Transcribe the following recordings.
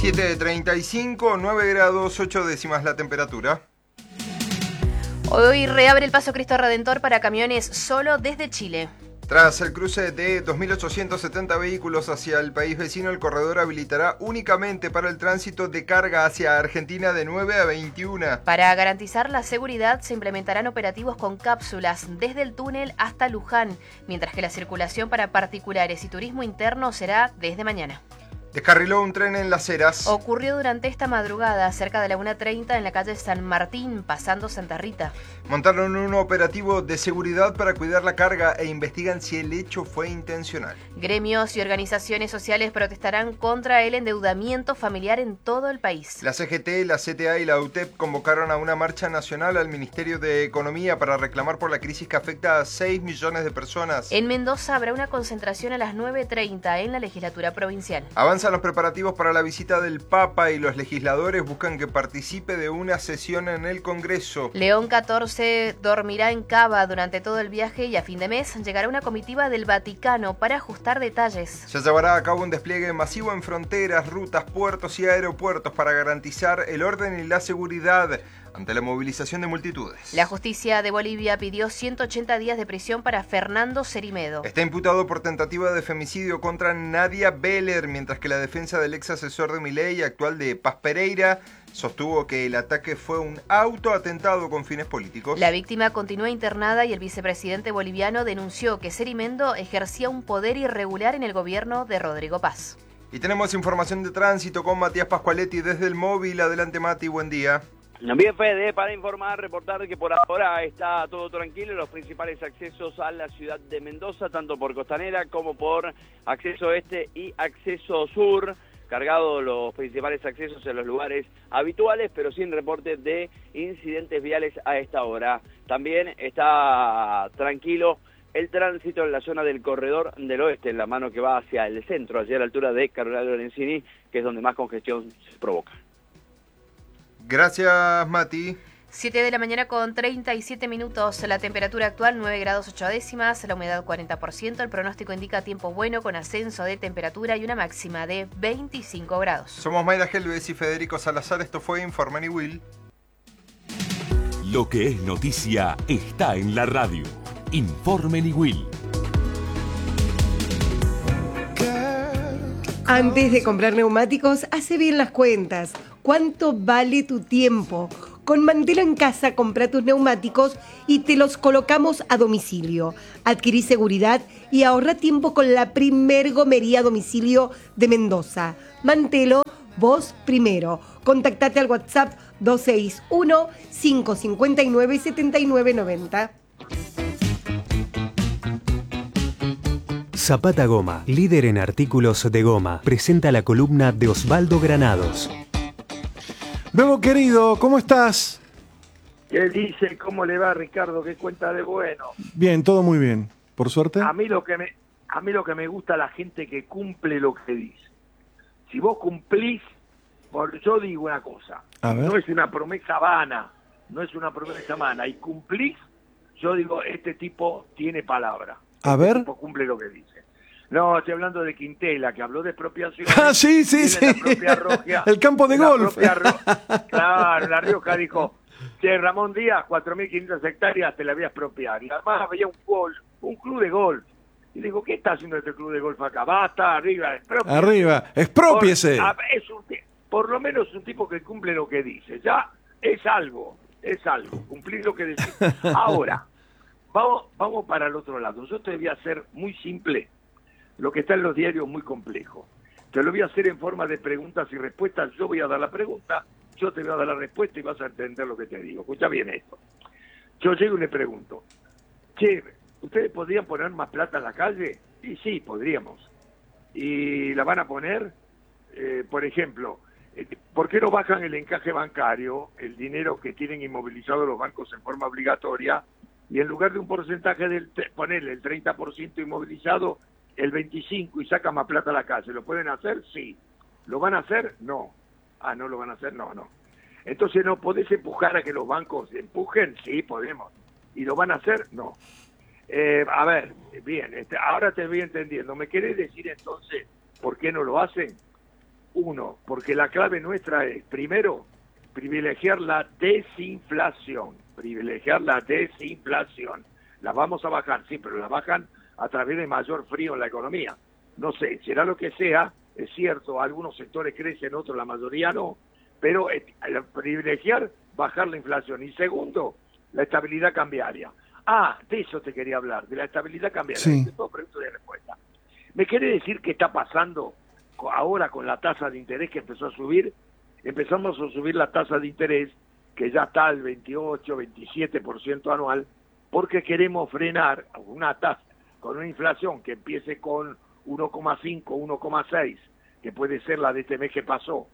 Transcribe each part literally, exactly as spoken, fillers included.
siete treinta y cinco, nueve grados, ocho décimas la temperatura. Hoy reabre el Paso Cristo Redentor para camiones solo desde Chile. Tras el cruce de dos mil ochocientos setenta vehículos hacia el país vecino, el corredor habilitará únicamente para el tránsito de carga hacia Argentina de nueve a veintiuna. Para garantizar la seguridad, se implementarán operativos con cápsulas desde el túnel hasta Luján, mientras que la circulación para particulares y turismo interno será desde mañana. Descarriló un tren en Las Heras. Ocurrió durante esta madrugada, cerca de la una treinta, en la calle San Martín, pasando Santa Rita. Montaron un operativo de seguridad para cuidar la carga e investigan si el hecho fue intencional. Gremios y organizaciones sociales protestarán contra el endeudamiento familiar en todo el país. La C G T, la C T A y la U T E P convocaron a una marcha nacional al Ministerio de Economía para reclamar por la crisis que afecta a seis millones de personas. En Mendoza habrá una concentración a las nueve treinta en la legislatura provincial. Avanzan los preparativos para la visita del Papa y los legisladores buscan que participe de una sesión en el Congreso. León catorce dormirá en Cava durante todo el viaje y a fin de mes llegará una comitiva del Vaticano para ajustar detalles. Se llevará a cabo un despliegue masivo en fronteras, rutas, puertos y aeropuertos para garantizar el orden y la seguridad ante la movilización de multitudes. La justicia de Bolivia pidió ciento ochenta días de prisión para Fernando Cerimedo. Está imputado por tentativa de femicidio contra Nadia Beller, mientras que la defensa del ex asesor de Milei, actual de Paz Pereira, sostuvo que el ataque fue un autoatentado con fines políticos. La víctima continúa internada y el vicepresidente boliviano denunció que Cerimedo ejercía un poder irregular en el gobierno de Rodrigo Paz. Y tenemos información de tránsito con Matías Pascualetti desde el móvil. Adelante, Mati, buen día. Bien, Fede, para informar, reportar que por ahora está todo tranquilo en los principales accesos a la ciudad de Mendoza, tanto por Costanera como por acceso este y acceso sur, cargados los principales accesos en los lugares habituales, pero sin reporte de incidentes viales a esta hora. También está tranquilo el tránsito en la zona del corredor del oeste, en la mano que va hacia el centro, hacia la altura de Carolina Lorenzini, que es donde más congestión se provoca. Gracias, Mati. siete de la mañana con treinta y siete minutos, la temperatura actual nueve grados ocho décimas, la humedad cuarenta por ciento, el pronóstico indica tiempo bueno con ascenso de temperatura y una máxima de veinticinco grados. Somos Mayra Helves y Federico Salazar, esto fue Informe Will. Lo que es noticia está en la radio. Informe Will. Antes de comprar neumáticos, hace bien las cuentas. ¿Cuánto vale tu tiempo? Con Mantelo en Casa, compra tus neumáticos y te los colocamos a domicilio. Adquirí seguridad y ahorra tiempo con la primer gomería a domicilio de Mendoza. Mantelo, vos primero. Contactate al WhatsApp dos seis uno, cinco cinco nueve, siete nueve nueve cero. Zapata Goma, líder en artículos de goma, presenta la columna de Osvaldo Granados. Nuevo querido, ¿cómo estás? ¿Qué dice? ¿Cómo le va, Ricardo? ¿Qué cuenta de bueno? Bien, todo muy bien. ¿Por suerte? A mí lo que me, a mí lo que me gusta es la gente que cumple lo que dice. Si vos cumplís, por, yo digo una cosa, A ver. no es una promesa vana, no es una promesa vana, y cumplís, yo digo, este tipo tiene palabra. A este ver. tipo cumple lo que dice. No, estoy hablando de Quintela, que habló de expropiación. Ah, sí, sí, sí. El campo de golf. Claro, La Rioja dijo, che, Ramón Díaz, cuatro mil quinientas hectáreas te la voy a expropiar. Y además había un, golf, un club de golf. Y digo, ¿qué está haciendo este club de golf acá? Basta, arriba, expropiese. Arriba, expropiese. Por, es un, por lo menos un tipo que cumple lo que dice. Ya es algo, es algo, cumplir lo que dice. Ahora, vamos, vamos para el otro lado. Yo te voy a hacer muy simple. Lo que está en los diarios es muy complejo. Te lo voy a hacer en forma de preguntas y respuestas. Yo voy a dar la pregunta, yo te voy a dar la respuesta y vas a entender lo que te digo. Escucha bien esto. Yo llego y le pregunto, che, ¿ustedes podrían poner más plata en la calle? Y sí, podríamos. ¿Y la van a poner? Eh, por ejemplo, eh, ¿por qué no bajan el encaje bancario, el dinero que tienen inmovilizado los bancos en forma obligatoria, y en lugar de un porcentaje del, ponerle el treinta por ciento inmovilizado, el veinticinco y saca más plata a la calle? ¿Lo pueden hacer? Sí. ¿Lo van a hacer? No. Ah, ¿no lo van a hacer? No, no. Entonces, ¿no podés empujar a que los bancos empujen? Sí, podemos. ¿Y lo van a hacer? No. Eh, a ver, bien, este, ahora te voy entendiendo. ¿Me querés decir entonces por qué no lo hacen? Uno, porque la clave nuestra es, primero, privilegiar la desinflación, privilegiar la desinflación. La vamos a bajar, sí, pero la bajan a través de mayor frío en la economía. No sé, será lo que sea, es cierto, algunos sectores crecen, otros la mayoría no, pero eh, privilegiar, bajar la inflación. Y segundo, la estabilidad cambiaria. Ah, de eso te quería hablar, de la estabilidad cambiaria. Sí. De todo pregunta de respuesta. ¿Me quiere decir qué está pasando ahora con la tasa de interés que empezó a subir? Empezamos a subir la tasa de interés, que ya está al veintiocho, veintisiete por ciento anual, porque queremos frenar una tasa con una inflación que empiece con uno coma cinco, uno coma seis, que puede ser la de este mes que pasó,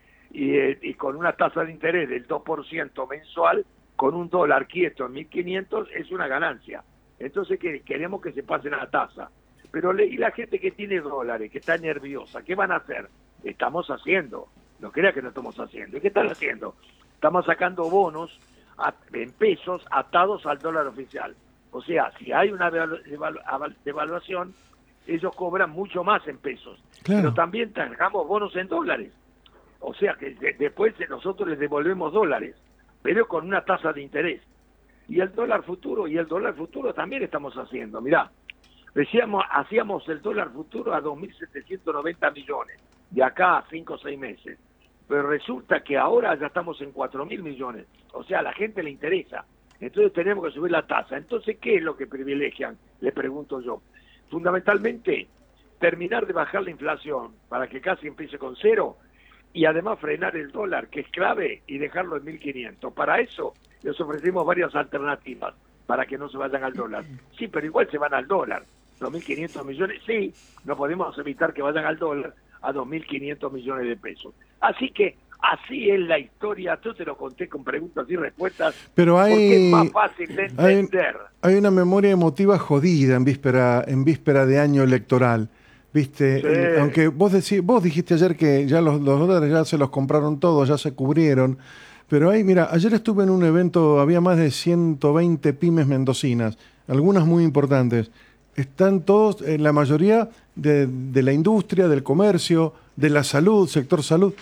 y, eh, y con una tasa de interés del dos por ciento mensual, con un dólar quieto en mil quinientos, es una ganancia. Entonces que, queremos que se pase la tasa. Pero le, y la gente que tiene dólares, que está nerviosa, ¿qué van a hacer? Estamos haciendo, no crea que no estamos haciendo. ¿Y qué están haciendo? Estamos sacando bonos a, en pesos atados al dólar oficial. O sea, si hay una devalu- devaluación, ellos cobran mucho más en pesos. Claro. Pero también sacamos bonos en dólares. O sea que de, después nosotros les devolvemos dólares, pero con una tasa de interés. Y el dólar futuro, y el dólar futuro también estamos haciendo. Mirá, decíamos, hacíamos el dólar futuro a dos mil setecientos noventa millones, de acá a cinco o seis meses. Pero resulta que ahora ya estamos en cuatro mil millones. O sea, a la gente le interesa. Entonces tenemos que subir la tasa. Entonces, ¿qué es lo que privilegian? Le pregunto yo. Fundamentalmente, terminar de bajar la inflación para que casi empiece con cero y además frenar el dólar, que es clave, y dejarlo en mil quinientos. Para eso les ofrecemos varias alternativas para que no se vayan al dólar. Sí, pero igual se van al dólar. dos mil quinientos millones, sí, no podemos evitar que vayan al dólar a dos mil quinientos millones de pesos. Así que así es la historia. Yo te lo conté con preguntas y respuestas, pero hay, porque es más fácil de entender. Hay, hay una memoria emotiva jodida en víspera, en víspera de año electoral. Viste, Sí. eh, aunque vos decí, vos dijiste ayer que ya los, los dólares ya se los compraron todos, ya se cubrieron, pero ahí, mira, ayer estuve en un evento, había más de ciento veinte pymes mendocinas, algunas muy importantes. Están todos, eh, la mayoría de, de la industria, del comercio, de la salud, sector salud,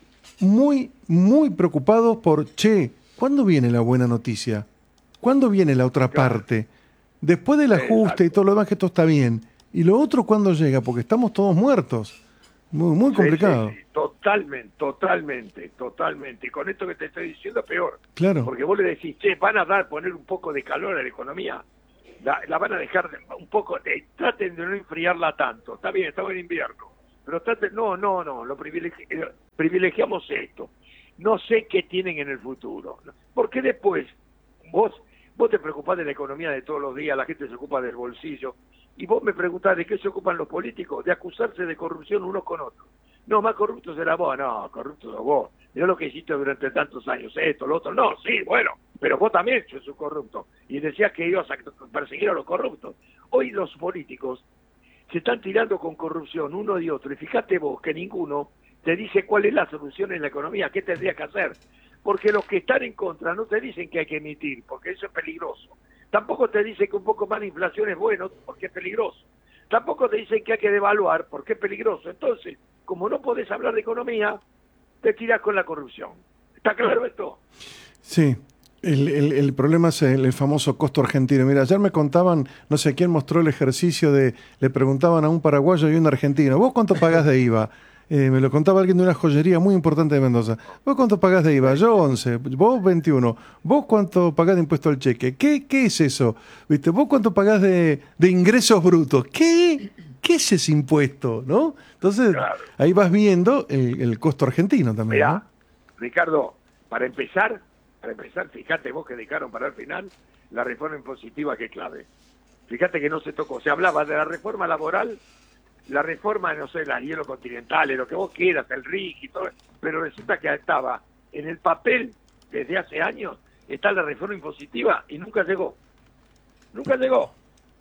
muy, muy preocupados por, che, ¿cuándo viene la buena noticia? ¿Cuándo viene la otra Claro. parte? Después del ajuste Exacto. y todo lo demás, que esto está bien. ¿Y lo otro cuándo llega? Porque estamos todos muertos. Muy, muy complicado. Sí, sí, sí. Totalmente, totalmente, totalmente. Y con esto que te estoy diciendo, peor. Claro. Porque vos le decís, che, van a dar, poner un poco de calor a la economía. La, la van a dejar de- un poco, de, traten de no enfriarla tanto. Está bien, estamos en invierno. Pero traten, no, no, no, lo privilegi- eh, privilegiamos esto. No sé qué tienen en el futuro. Porque después, vos, vos te preocupás de la economía de todos los días, la gente se ocupa del bolsillo. Y vos me preguntás de qué se ocupan los políticos, de acusarse de corrupción unos con otros. No, más corrupto será vos, no, corrupto sos vos. Mirá lo que hiciste durante tantos años, esto, lo otro. No, sí, bueno, pero vos también sos un corrupto. Y decías que ibas a perseguir a los corruptos. Hoy los políticos se están tirando con corrupción uno y otro. Y fíjate vos que ninguno te dice cuál es la solución en la economía, qué tendría que hacer. Porque los que están en contra no te dicen que hay que emitir, porque eso es peligroso. Tampoco te dicen que un poco más de inflación es bueno, porque es peligroso. Tampoco te dicen que hay que devaluar, porque es peligroso. Entonces, como no podés hablar de economía, te tirás con la corrupción. ¿Está claro esto? Sí. El, el, el problema es el, el famoso costo argentino. Mira, ayer me contaban, no sé quién mostró el ejercicio de, le preguntaban a un paraguayo y a un argentino, ¿vos cuánto pagás de I V A? Eh, me lo contaba alguien de una joyería muy importante de Mendoza. ¿Vos cuánto pagás de I V A? Yo once, vos veintiuno. ¿Vos cuánto pagás de impuesto al cheque? ¿Qué, qué es eso? ¿Viste? ¿Vos cuánto pagás de, de ingresos brutos? ¿Qué? ¿Qué es ese impuesto? ¿No? Entonces, Claro. ahí vas viendo el, el costo argentino también. Mirá, ¿no? Ricardo, para empezar, para empezar, fíjate vos que dejaron para el final la reforma impositiva que es clave. Fíjate que no se tocó. Se hablaba de la reforma laboral, la reforma, no sé, las hielos continentales, lo que vos quieras, el R I C y todo, pero resulta que estaba en el papel desde hace años, está la reforma impositiva y nunca llegó. Nunca llegó.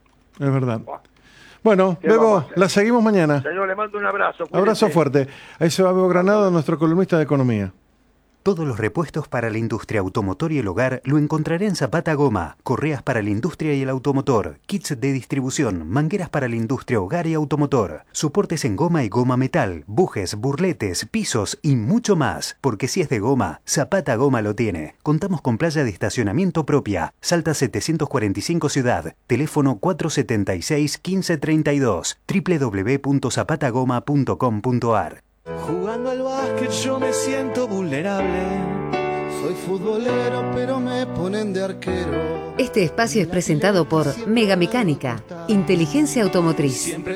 Es verdad. Buah. Bueno, ¿Qué vamos a Bebo, hacer? la seguimos mañana. Señor, le mando un abrazo. Abrazo cuídese. fuerte. Ahí se va Bebo Granado, nuestro columnista de economía. Todos los repuestos para la industria automotor y el hogar lo encontrará en Zapata Goma. Correas para la industria y el automotor, kits de distribución, mangueras para la industria, hogar y automotor, soportes en goma y goma metal, bujes, burletes, pisos y mucho más. Porque si es de goma, Zapata Goma lo tiene. Contamos con playa de estacionamiento propia. Salta setecientos cuarenta y cinco Ciudad. Teléfono cuatro setenta y seis, quince treinta y dos. doble u doble u doble u punto zapata goma punto com punto a r. Jugando al básquet yo me siento vulnerable. Soy futbolero pero me ponen de arquero. Este espacio es presentado por Mega Mecánica, inteligencia automotriz. Siempre